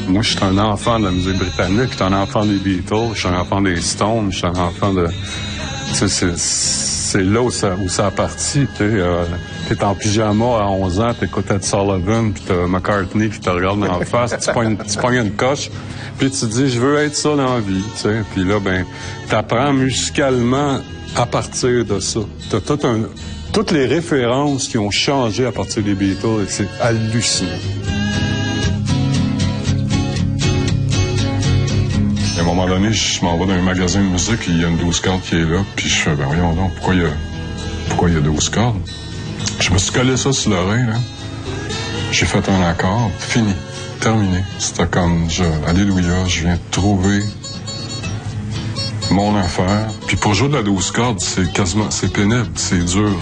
Moi, je suis un enfant de la musique britannique, je suis un enfant des Beatles, je suis un enfant des Stones, je suis un enfant de... Tu sais, c'est là où ça a parti, tu sais. T'es en pyjama à 11 ans, t'écoutes Ed Sullivan, puis t'as McCartney qui te regarde dans la face, tu pognes une coche, puis tu te dis, je veux être ça dans la vie, tu sais. Puis là, ben, t'apprends musicalement à partir de ça. T'as toutes les références qui ont changé à partir des Beatles, et c'est hallucinant. À un moment donné, je m'en vais dans un magasin de musique, il y a une 12 cordes qui est là, puis je fais, ben voyons donc, pourquoi il y a 12 cordes? Je me suis collé ça sur l'oreille, là. J'ai fait un accord, fini, terminé. C'était comme, alléluia, je viens de trouver mon affaire. Puis pour jouer de la 12 cordes, c'est pénible, c'est dur.